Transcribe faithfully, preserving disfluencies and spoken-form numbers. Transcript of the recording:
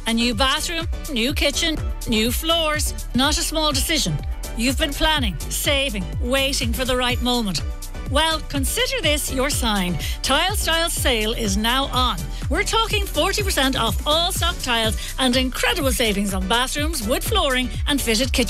A new bathroom, new kitchen, new floors. Not a small decision. You've been planning, saving, waiting for the right moment. Well, consider this your sign. Tile Style sale is now on. We're talking forty percent off all stock tiles and incredible savings on bathrooms, wood flooring and fitted kitchen.